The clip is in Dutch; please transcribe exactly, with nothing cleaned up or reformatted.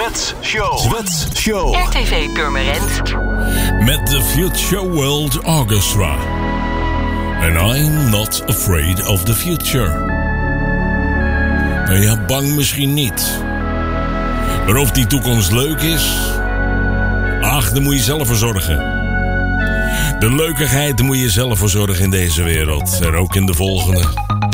Zwets Show. Zwets Show. R T V Purmerend. Met de Future World Orchestra. And I'm not afraid of the future. Nou ja, bang misschien niet. Maar of die toekomst leuk is? Ach, daar moet je zelf voor zorgen. De leukigheid, daar moet je zelf voor zorgen in deze wereld. En ook in de volgende.